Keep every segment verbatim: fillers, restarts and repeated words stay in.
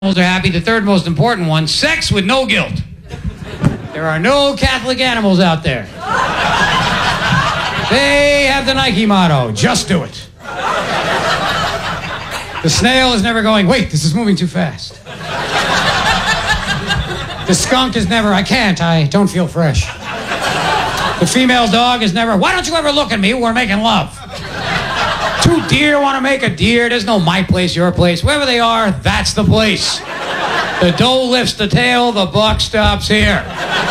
Are happy. The third most important one, sex with no guilt. There are no Catholic animals out there. They have the Nike motto, just do it. The snail is never going, wait, this is moving too fast. The skunk is never, I can't, I don't feel fresh. The female dog is never, why don't you ever look at me, we're making love. Two deer want to make a deer. There's no my place, your place. Wherever they are, that's the place. The doe lifts the tail, the buck stops here.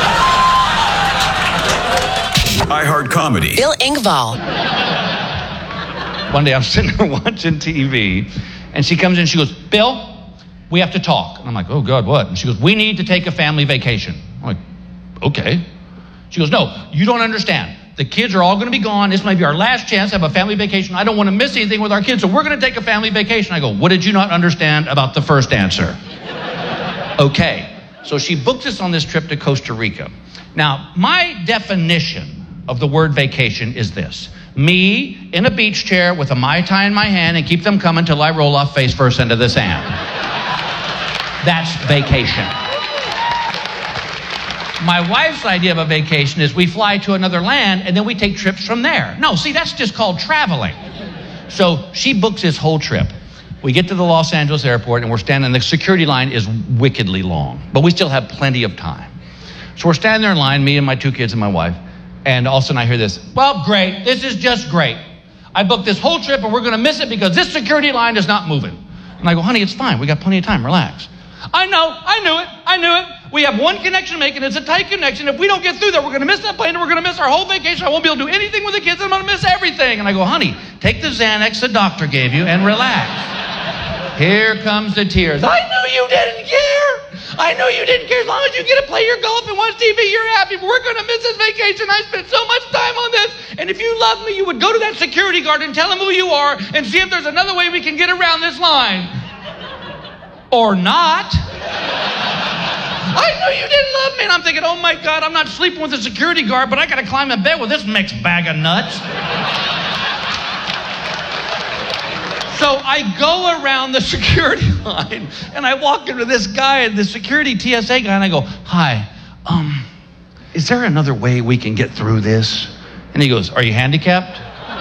iHeart Comedy. Bill Engvall. One day I'm sitting there watching T V, and she comes in and she goes, Bill, we have to talk. And I'm like, oh, God, what? And she goes, we need to take a family vacation. I'm like, okay. She goes, no, you don't understand. The kids are all going to be gone. This might be our last chance to have a family vacation. I don't want to miss anything with our kids, so we're going to take a family vacation. I go, what did you not understand about the first answer? Okay. So she booked us on this trip to Costa Rica. Now, my definition of the word vacation is this. Me in a beach chair with a Mai Tai in my hand and keep them coming till I roll off face first into the sand. That's vacation. My wife's idea of a vacation is we fly to another land and then we take trips from there. No, see, that's just called traveling. So she books this whole trip. We get to the Los Angeles airport and we're standing, the security line is wickedly long, but we still have plenty of time. So we're standing there in line, me and my two kids and my wife, and all of a sudden I hear this, well, great, this is just great. I booked this whole trip and we're going to miss it because this security line is not moving. And I go, honey, it's fine. We got plenty of time. Relax. I know. I knew it. I knew it. We have one connection to make, and it's a tight connection. If we don't get through there, we're going to miss that plane, and we're going to miss our whole vacation. I won't be able to do anything with the kids. I'm going to miss everything. And I go, honey, take the Xanax the doctor gave you and relax. Here comes the tears. I knew you didn't care. I know you didn't care. As long as you get to play your golf and watch T V, you're happy. But we're going to miss this vacation. I spent so much time on this. And if you loved me, you would go to that security guard and tell him who you are and see if there's another way we can get around this line. Or not. I knew you didn't love me. And I'm thinking, oh my God, I'm not sleeping with a security guard, but I got to climb in bed with this mixed bag of nuts. So I go around the security line and I walk into this guy, the security T S A guy, and I go, hi, um, is there another way we can get through this? And he goes, are you handicapped?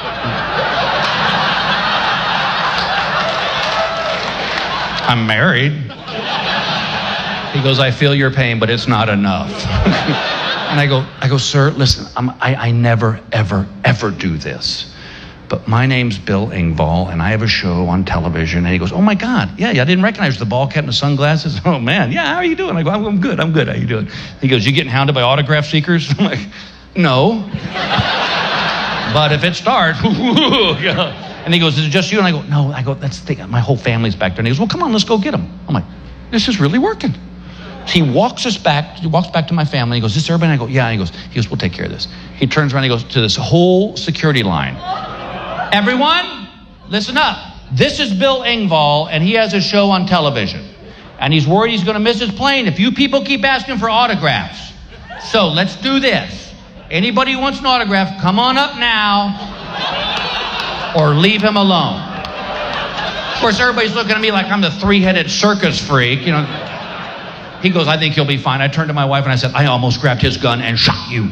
I'm married. He goes, I feel your pain, but it's not enough. And I go, I go, sir, listen, I'm, I, I never, ever, ever do this. But my name's Bill Engvall, and I have a show on television. And he goes, oh my God, yeah, yeah, I didn't recognize the ball cap and the sunglasses. Oh man, yeah, how are you doing? I go, I'm good, I'm good, how you doing? He goes, you getting hounded by autograph seekers? I'm like, no. But if it starts, yeah. And he goes, is it just you? And I go, no, I go, that's the thing, my whole family's back there. And he goes, well, come on, let's go get him. I'm like, this is really working. He walks us back, he walks back to my family. He goes, is this everybody? And I go, yeah. And he goes, he goes, we'll take care of this. He turns around, he goes to this whole security line. Everyone, listen up. This is Bill Engvall, and he has a show on television. And he's worried he's going to miss his plane if you people keep asking for autographs. So let's do this. Anybody who wants an autograph, come on up now. Or leave him alone. Of course, everybody's looking at me like I'm the three-headed circus freak, you know. He goes, I think he'll be fine. I turned to my wife and I said, I almost grabbed his gun and shot you.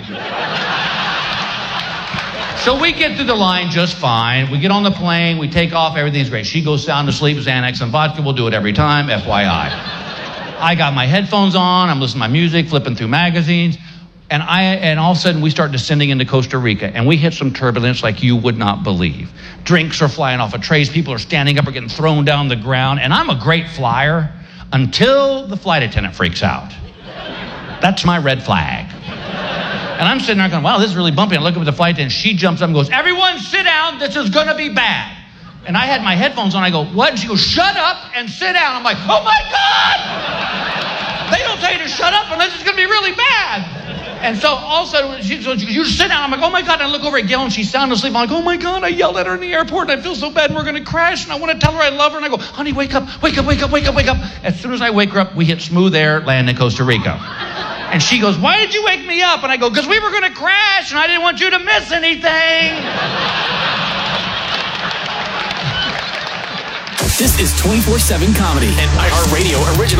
So we get through the line just fine. We get on the plane, we take off, everything's great. She goes sound asleep, Xanax and vodka, we'll do it every time, F Y I. I got my headphones on, I'm listening to my music, flipping through magazines. And I, and all of a sudden we start descending into Costa Rica, and we hit some turbulence like you would not believe. Drinks are flying off of trays, people are standing up or getting thrown down the ground, and I'm a great flyer until the flight attendant freaks out. That's my red flag. And I'm sitting there going, wow, this is really bumpy. I look up at the flight attendant, she jumps up and goes, everyone sit down, this is gonna be bad. And I had my headphones on, I go, what? And she goes, shut up and sit down. I'm like, oh my God! They don't tell you to shut up unless it's gonna be really bad. And so all of a sudden, she goes, you sit down. I'm like, oh my God. And I look over at Gail and she's sound asleep. I'm like, oh my God. I yelled at her in the airport and I feel so bad and we're going to crash. And I want to tell her I love her. And I go, honey, wake up, wake up, wake up, wake up, wake up. As soon as I wake her up, we hit smooth air, land in Costa Rica. And she goes, why did you wake me up? And I go, because we were going to crash and I didn't want you to miss anything. This is twenty-four seven Comedy, an iHeartRadio original.